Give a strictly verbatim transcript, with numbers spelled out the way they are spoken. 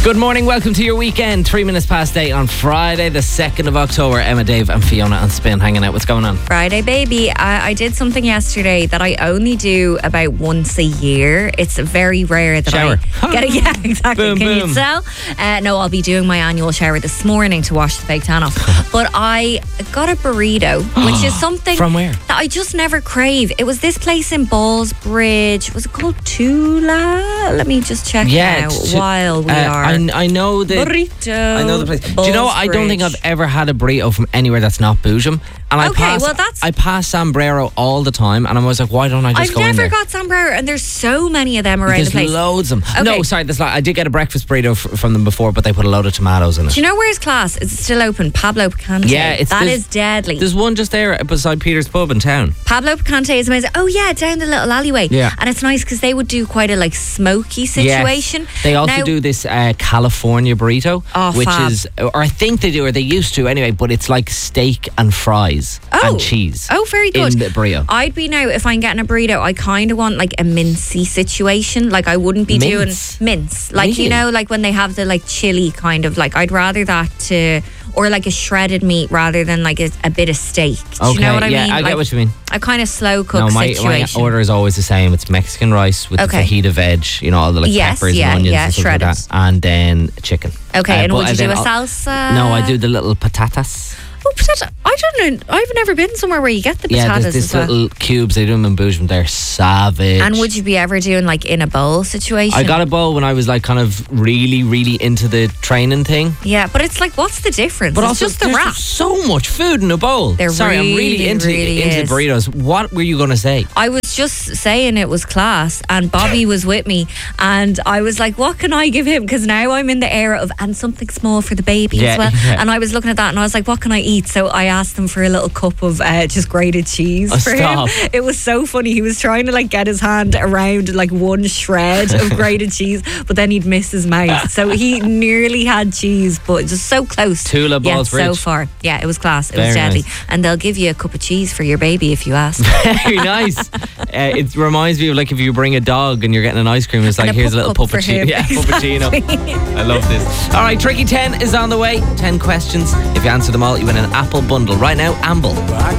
Good morning, welcome to your weekend. Three minutes past eight on Friday, the second of October. Emma, Dave and Fiona on Spin hanging out. What's going on? Friday, baby. I, I did something yesterday that I only do about once a year. It's very rare that Shower. I get it. Yeah, exactly. Boom, Can boom. you tell? Uh, no, I'll be doing my annual shower this morning to wash the fake tan off. But I got a burrito, which is something From where? that I just never crave. It was this place in Ballsbridge. Was it called Tula? Let me just check Yeah, now t- while we uh, are. I, I know the Burrito. I know the place. Do you know what? I don't think I've Ballsbridge. ever had a burrito from anywhere that's not Boojum. And I Okay, pass, well, that's- I pass Sombrero all the time, and I was like, why don't I just I've go in never there? got Sombrero, and there's so many of them around There's the place. loads of them. Okay. No, sorry, there's not. I did get a breakfast burrito f- from them before, but they put a load of tomatoes in it. Do you know where's class? Is it still open? Pablo Picante. Yeah, it's that there's- is deadly. There's one just there beside Peter's Pub in town. Pablo Picante is amazing. Oh yeah, down the little alleyway. Yeah. And it's nice because they would do quite a like smoky situation. Yes. They also Now- do this uh, California burrito, Oh, which fab. is, or I think they do, or they used to anyway, but it's like steak and fries Oh. and cheese. Oh, very good. In the burrito. I'd be now, if I'm getting a burrito, I kind of want like a mincy situation. Like I wouldn't be Mince? doing mince. Like, you Really? know, like when they have the like chili kind of like, I'd rather that to, or like a shredded meat rather than like a, a bit of steak. Do Okay, you know what I yeah, mean? I like, get what you mean. A kind of slow cook No, my, my situation. order is always the same. It's Mexican rice with Okay. the fajita veg, you know, all the like Yes, peppers yeah, and onions yeah, and stuff like shredded. that, and then chicken. Okay, Uh, and but- would you do then a I'll- salsa? No, I do the little patatas. Oh, potato. I don't know. I've never been somewhere where you get the Yeah, potatoes there's as these well. little cubes. They do them in Boojum. They're savage. And would you be ever doing like in a bowl situation? I got a bowl when I was like kind of really, really into the training thing. Yeah, but it's like, what's the difference? But it's also, just the there's wrap. so much food in a bowl. There Sorry, I'm really really, into really into is. burritos. What were you going to say? I was just saying it was class, and Bobby was with me, and I was like, what can I give him? Because now I'm in the era of, and something small for the baby Yeah, as well. yeah. And I was looking at that, and I was like, what can I eat? So I asked him for a little cup of uh, just grated cheese Oh, for stop. him. It was so funny. He was trying to like get his hand around like one shred of grated cheese, but then he'd miss his mouth. So he nearly had cheese, but just so close. Tula yeah, Balls so Bridge. far. Yeah, it was class. It Very was deadly. nice. And they'll give you a cup of cheese for your baby if you ask. Very nice. Uh, it reminds me of like if you bring a dog and you're getting an ice cream, it's like And a here's a little pup cup for puppuccino. him. Yeah, puppuccino. I love this. All right, Tricky ten is on the way. ten questions. If you answer them all, you win an Apple bundle. Right now, Amble.